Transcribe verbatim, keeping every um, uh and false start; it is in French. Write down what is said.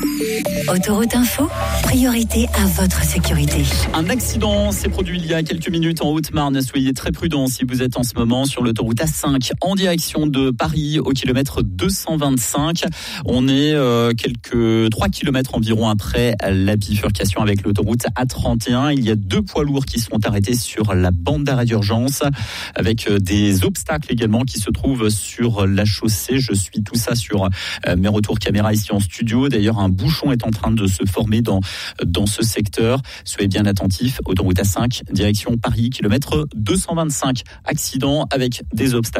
Autoroute Info, priorité à votre sécurité. Un accident s'est produit il y a quelques minutes en Haute-Marne. Soyez très prudents si vous êtes en ce moment sur l'autoroute A cinq en direction de Paris au kilomètre deux cent vingt-cinq. On est euh, quelques trois kilomètres environ après la bifurcation avec l'autoroute A trente et un. Il y a deux poids lourds qui sont arrêtés sur la bande d'arrêt d'urgence avec des obstacles également qui se trouvent sur la chaussée. Je suis tout ça sur euh, mes retours caméra ici en studio. D'ailleurs, un bouchon est en train de se former dans, dans ce secteur. Soyez bien attentifs. Autoroute A cinq, direction Paris, kilomètre deux cent vingt-cinq. Accident avec des obstacles.